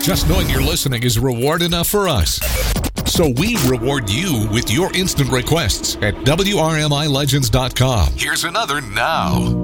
Just knowing you're listening is reward enough for us. So we reward you with your instant requests at WRMILegends.com. Here's another now.